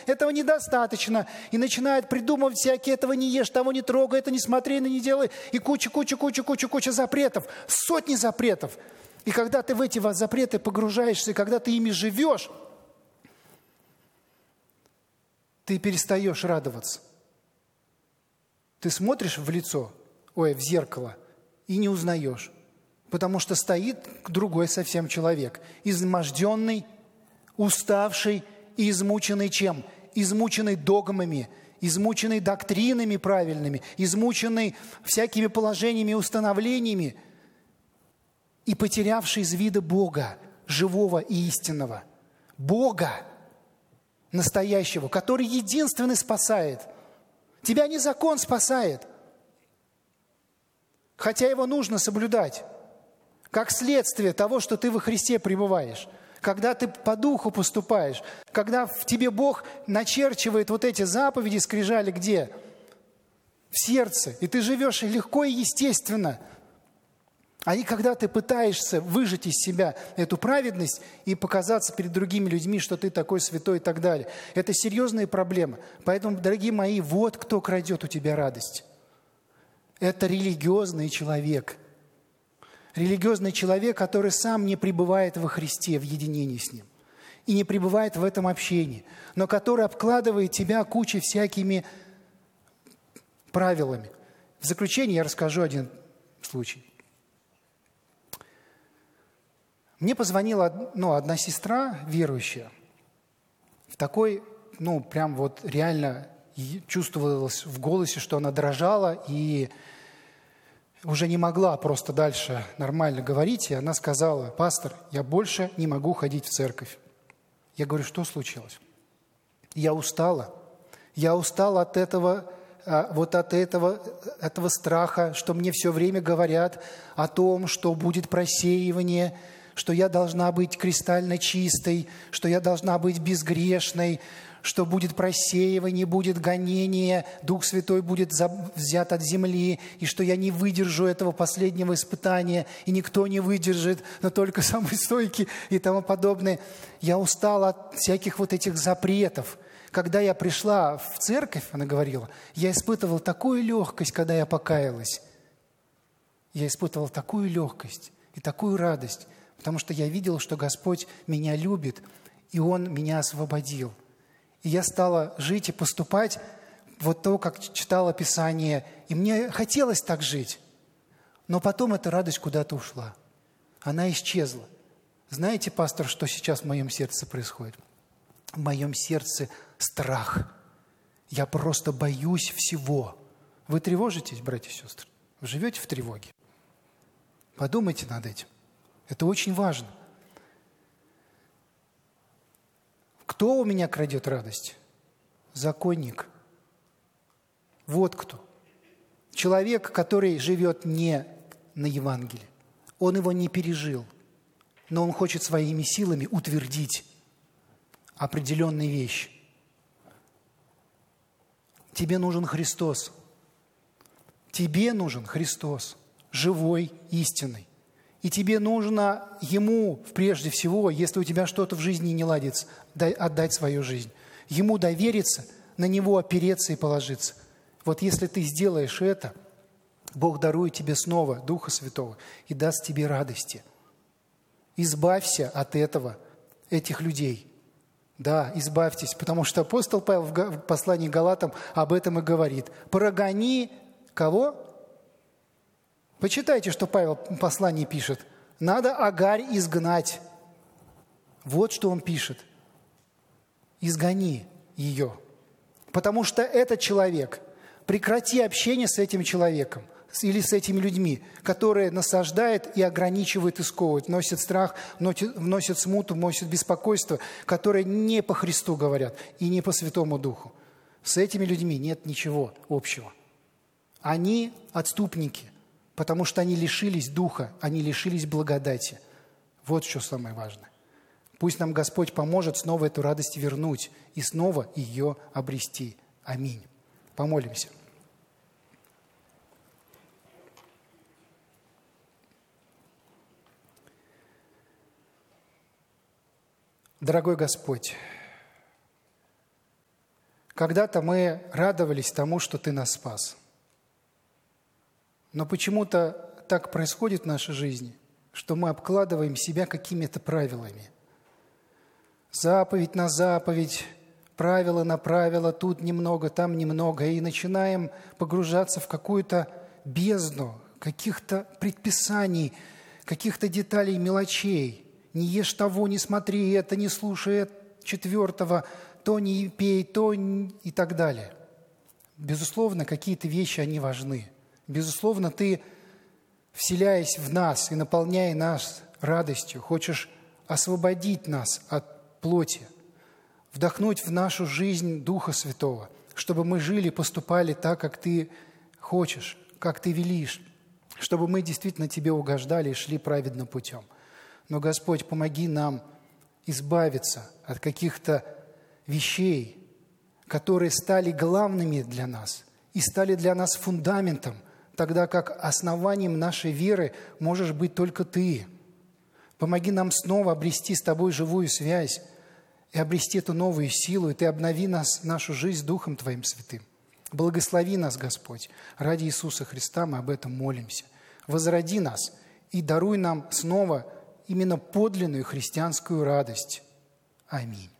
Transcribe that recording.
этого недостаточно. И начинает придумывать всякие: этого не ешь, того не трогай, это не смотри, это не делай. И куча запретов, сотни запретов. И когда ты в эти запреты погружаешься, и когда ты ими живешь, ты перестаешь радоваться. Ты смотришь в лицо, в зеркало, и не узнаешь. Потому что стоит другой совсем человек. Изможденный, уставший и измученный чем? Измученный догмами, измученный доктринами правильными, измученный всякими положениями и установлениями, и потерявший из вида Бога, живого и истинного. Бога настоящего, который единственный спасает. Тебя не закон спасает, хотя его нужно соблюдать, как следствие того, что ты во Христе пребываешь. Когда ты по духу поступаешь, когда в тебе Бог начерчивает вот эти заповеди, скрижали где? В сердце. И ты живешь легко и естественно. А и когда ты пытаешься выжать из себя эту праведность и показаться перед другими людьми, что ты такой святой и так далее, это серьезная проблема. Поэтому, дорогие мои, вот кто крадет у тебя радость. Это религиозный человек. Религиозный человек, который сам не пребывает во Христе, в единении с Ним. И не пребывает в этом общении. Но который обкладывает тебя кучей всякими правилами. В заключение я расскажу один случай. Мне позвонила одна сестра верующая. В такой, прям вот реально чувствовалось в голосе, что она дрожала и уже не могла просто дальше нормально говорить. И она сказала: пастор, я больше не могу ходить в церковь. Я говорю: что случилось? Я устала. Я устала от этого, от этого страха, что мне все время говорят о том, что будет просеивание, что я должна быть кристально чистой, что я должна быть безгрешной, что будет просеивание, будет гонение, Дух Святой будет взят от земли, и что я не выдержу этого последнего испытания, и никто не выдержит, но только самый стойкий и тому подобное. Я устала от всяких вот этих запретов. Когда я пришла в церковь, она говорила, я испытывала такую легкость, когда я покаялась. Я испытывала такую легкость и такую радость, потому что я видела, что Господь меня любит, и Он меня освободил. И я стала жить и поступать вот то, как читала Писание. И мне хотелось так жить. Но потом эта радость куда-то ушла. Она исчезла. Знаете, пастор, что сейчас в моем сердце происходит? В моем сердце страх. Я просто боюсь всего. Вы тревожитесь, братья и сестры? Вы живете в тревоге? Подумайте над этим. Это очень важно. Кто у меня крадет радость? Законник. Вот кто. Человек, который живет не на Евангелии. Он его не пережил. Но он хочет своими силами утвердить определенные вещи. Тебе нужен Христос. Тебе нужен Христос, живой, истинный. И тебе нужно Ему, прежде всего, если у тебя что-то в жизни не ладится, отдать свою жизнь. Ему довериться, на Него опереться и положиться. Вот если ты сделаешь это, Бог дарует тебе снова Духа Святого и даст тебе радости. Избавься от этих людей. Да, избавьтесь, потому что апостол Павел в послании к Галатам об этом и говорит. Прогони кого? Почитайте, что Павел в послании пишет. Надо агарь изгнать. Вот что он пишет. Изгони ее. Потому что этот человек, прекрати общение с этим человеком или с этими людьми, которые насаждают и ограничивают и сковывают, носят страх, вносят смуту, вносят беспокойство, которые не по Христу говорят и не по Святому Духу. С этими людьми нет ничего общего. Они отступники. Потому что они лишились духа, они лишились благодати. Вот что самое важное. Пусть нам Господь поможет снова эту радость вернуть и снова ее обрести. Аминь. Помолимся. Дорогой Господь, Когда-то мы радовались тому, что Ты нас спас. Но почему-то так происходит в нашей жизни, что мы обкладываем себя какими-то правилами. Заповедь на заповедь, правило на правило, тут немного, там немного, и начинаем погружаться в какую-то бездну каких-то предписаний, каких-то деталей, мелочей. Не ешь того, не смотри это, не слушай четвертого, то не пей, то и так далее. Безусловно, какие-то вещи, они важны. Безусловно, Ты, вселяясь в нас и наполняя нас радостью, хочешь освободить нас от плоти, вдохнуть в нашу жизнь Духа Святого, чтобы мы жили, поступали так, как Ты хочешь, как Ты велишь, чтобы мы действительно Тебе угождали и шли праведным путем. Но, Господь, помоги нам избавиться от каких-то вещей, которые стали главными для нас и стали для нас фундаментом, тогда как основанием нашей веры можешь быть только Ты. Помоги нам снова обрести с Тобой живую связь и обрести эту новую силу, и Ты обнови нас, нашу жизнь Духом Твоим Святым. Благослови нас, Господь. Ради Иисуса Христа мы об этом молимся. Возроди нас и даруй нам снова именно подлинную христианскую радость. Аминь.